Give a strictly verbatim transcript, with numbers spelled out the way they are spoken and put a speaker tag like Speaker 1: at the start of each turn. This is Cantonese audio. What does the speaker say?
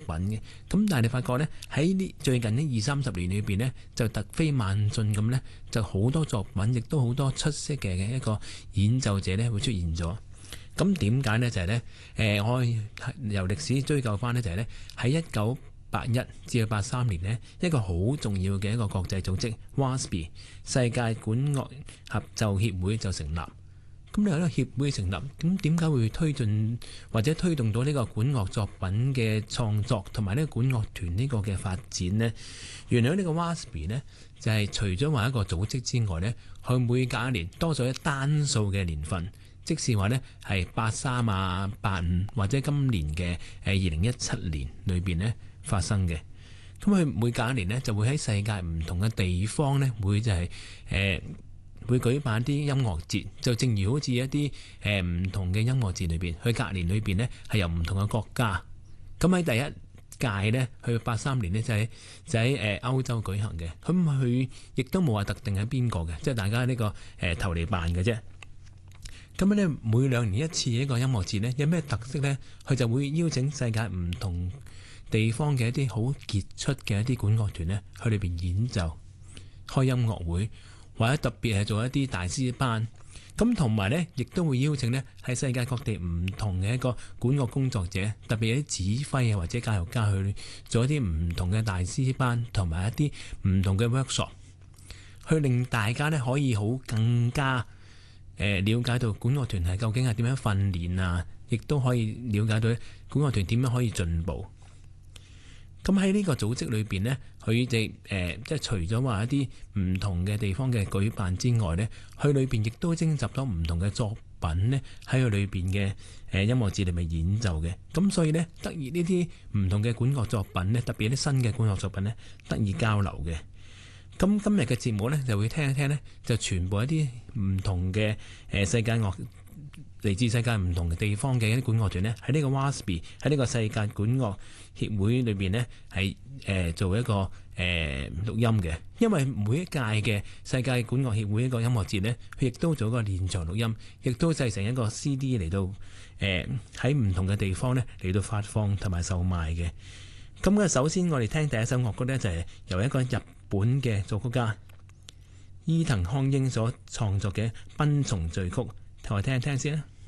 Speaker 1: 品嘅。咁但係你發覺呢，喺呢最近呢二三十年裏邊呢，就突飛猛進咁呢，就好多作品，亦都好多出色嘅嘅一個演奏者呢會出現咗。咁點解呢？就係、是、呢，誒、呃，我由歷史追究翻呢，就係、是、呢，喺一九八一至到八三年呢，一個好重要嘅一個國際組織 W A S P 世界管樂合奏協會就成立。咁你有呢個協會成立，咁點解會推進或者推動到呢個管樂作品嘅創作同埋呢個管樂團呢個嘅發展呢？原來呢個 W A S P 呢，就係、是、除咗話一個組織之外呢，佢每隔一年多咗一單數嘅年份。即是話呢係八三啊、八五或者今年嘅誒二零一七年裏邊呢發生嘅。咁佢每隔一年呢就會喺世界唔同嘅地方呢會就係、是、誒、呃、會舉辦一啲音樂節，就正如好似一啲誒唔同嘅音樂節裏邊，佢隔年裏邊呢係由唔同嘅國家。咁喺第一屆呢，去八三年呢就喺就喺誒歐洲舉行嘅。咁佢亦都冇話特定係邊個嘅，即係大家呢、這個誒、呃、投嚟辦嘅啫。咁咧，每兩年一次嘅一個音樂節呢，有咩特色呢？佢就會邀請世界唔同地方嘅一啲好傑出嘅一啲管樂團呢，去裏邊演奏、開音樂會，或者特別係做一啲大師班。咁同埋呢，亦都會邀請呢喺世界各地唔同嘅一個管樂工作者，特別係啲指揮啊或者教育家去做一啲唔同嘅大師班，同埋一啲唔同嘅 workshop，去令大家呢可以好更加誒了解到管樂團係究竟係點樣訓練啊，亦都可以了解到管樂團點樣可以進步。咁喺呢個組織裏邊呢，佢哋誒即係除咗話一啲唔同嘅地方嘅舉辦之外呢，佢裏邊亦都徵集咗唔同嘅作品呢喺佢裏邊嘅誒音樂節裏面演奏嘅。咁所以呢，得以呢啲唔同嘅管樂作品呢，特別一啲新嘅管樂作品呢，得以交流嘅。咁今日嘅節目呢，就會聽一聽呢，就全部一啲唔同嘅誒世界樂嚟自世界唔同嘅地方嘅一啲管樂團呢，喺呢個 W A S P 喺呢個世界管樂協會裏邊呢，係誒、呃、做一個誒、呃、錄音嘅。因為每一屆嘅世界管樂協會一個音樂節呢，佢亦都做一個現場錄音，亦都製成一個 C D 嚟到誒喺唔同嘅地方呢嚟到發放同埋售賣嘅。咁嘅首先我哋聽第一首樂曲呢，就係、是、由一個日本嘅作曲家伊藤康英所創作嘅《奔蟲序曲》，同我聽一聽先啦。